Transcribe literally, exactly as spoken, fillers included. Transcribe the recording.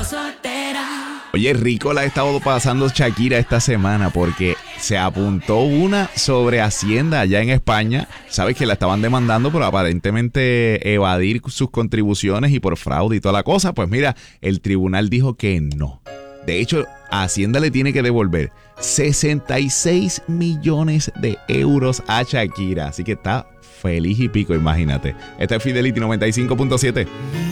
sigo soltera. Oye, rico la ha estado pasando Shakira esta semana porque se apuntó una sobre Hacienda allá en España. Sabes que la estaban demandando por aparentemente evadir sus contribuciones y por fraude y toda la cosa. Pues mira, el tribunal dijo que no. De hecho, Hacienda le tiene que devolver sesenta y seis millones de euros a Shakira. Así que está feliz y pico, imagínate. Esta es Fidelity noventa y cinco punto siete.